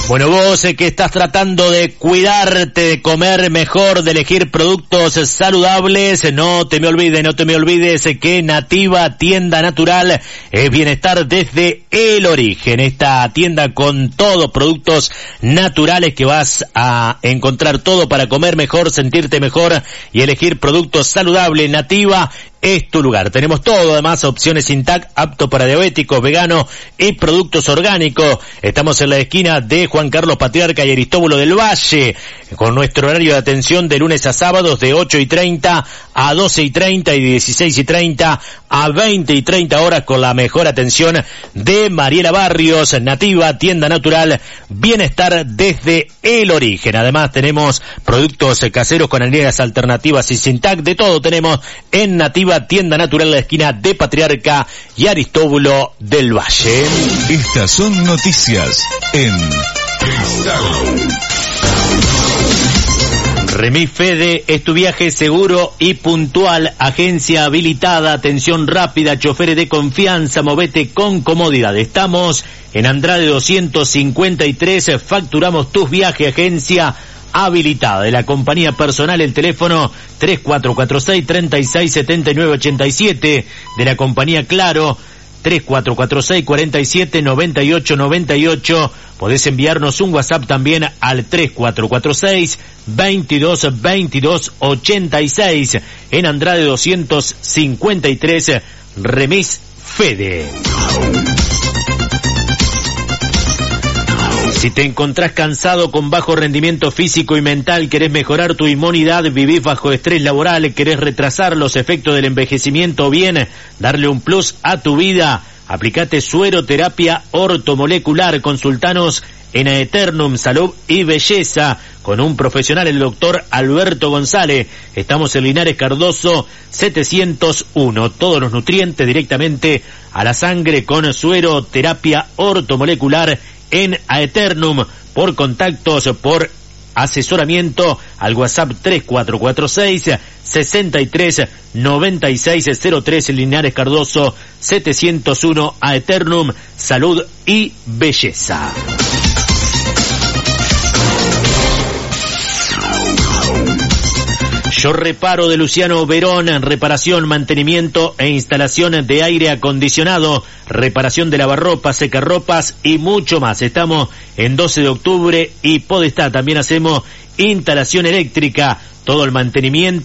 Bueno, vos que estás tratando de cuidarte, de comer mejor, de elegir productos saludables, no te me olvides que Nativa Tienda Natural es bienestar desde el origen. Esta tienda con todos productos naturales que vas a encontrar todo para comer mejor, sentirte mejor y elegir productos saludables. Nativa es tu lugar. Tenemos todo, además, opciones Intac, apto para diabéticos, veganos y productos orgánicos. Estamos en la esquina de Juan Carlos Patriarca y Aristóbulo del Valle, con nuestro horario de atención de lunes a sábados de 8:30 a 12:30 y 16:30 a 20:30 horas, con la mejor atención de Mariela Barrios. Nativa Tienda Natural, bienestar desde el origen. Además, tenemos productos caseros con harinas alternativas y Intac. De todo tenemos en Nativa Tienda Natural, en la esquina de Patriarca y Aristóbulo del Valle. Estas son noticias en Remis Fede es tu viaje seguro y puntual, agencia habilitada, atención rápida, choferes de confianza, movete con comodidad. Estamos en Andrade 253, facturamos tus viajes, agencia habilitada. De la compañía personal, el teléfono 3446-367987, de la compañía Claro 3446-479898. Podés enviarnos un WhatsApp también al 3446-222286. En Andrade 253, Remis Fede. Si te encontrás cansado, con bajo rendimiento físico y mental, querés mejorar tu inmunidad, vivís bajo estrés laboral, querés retrasar los efectos del envejecimiento o bien darle un plus a tu vida, aplicate sueroterapia ortomolecular. Consultanos en Aeternum Salud y Belleza con un profesional, el doctor Alberto González. Estamos en Linares Cardoso 701. Todos los nutrientes directamente a la sangre con sueroterapia ortomolecular en Aeternum. Por contactos, por asesoramiento, al WhatsApp 3446-639603, Linares Cardoso 701. Aeternum Salud y Belleza. Yo Reparo de Luciano Verón, reparación, mantenimiento e instalación de aire acondicionado, reparación de lavarropas, secarropas y mucho más. Estamos en 12 de octubre y Podestá. También hacemos instalación eléctrica, todo el mantenimiento